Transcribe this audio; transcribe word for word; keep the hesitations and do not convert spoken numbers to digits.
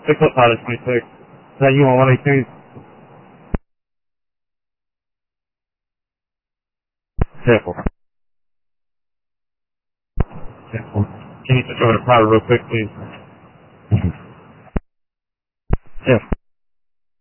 Six up pilot twenty-six. Is that you on one eighteen? Careful. Careful. Can you switch over to pilot real quick, please? Careful.